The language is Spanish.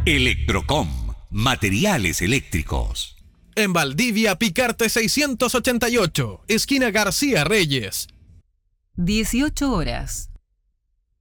Electrocom, materiales eléctricos. En Valdivia, Picarte 688, esquina García Reyes. 18 horas.